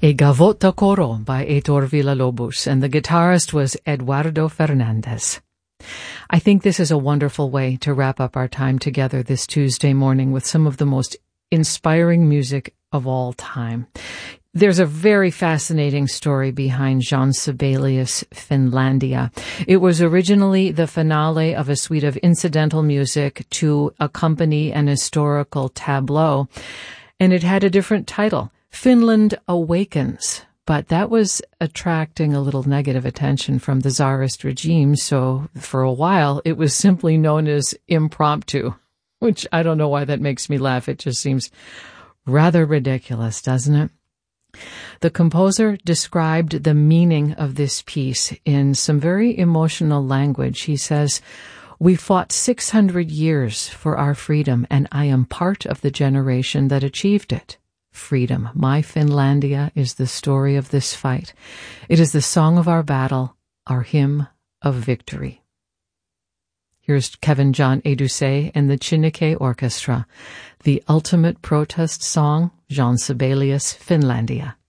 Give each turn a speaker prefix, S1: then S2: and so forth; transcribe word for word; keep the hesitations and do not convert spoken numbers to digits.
S1: A Gavotta Coro by Heitor Villa-Lobos, and the guitarist was Eduardo Fernandez. I think this is a wonderful way to wrap up our time together this Tuesday morning with some of the most inspiring music of all time. There's a very fascinating story behind Jean Sibelius' Finlandia. It was originally the finale of a suite of incidental music to accompany an historical tableau, and it had a different title, Finland Awakens. But that was attracting a little negative attention from the Tsarist regime, so for a while it was simply known as Impromptu, which I don't know why that makes me laugh. It just seems rather ridiculous, doesn't it? The composer described the meaning of this piece in some very emotional language. He says, "We fought six hundred years for our freedom, and I am part of the generation that achieved it. Freedom, my Finlandia, is the story of this fight. It is the song of our battle, our hymn of victory." Here's Kevin John Edusei and the Chineke Orchestra, the ultimate protest song, Jean Sibelius' Finlandia.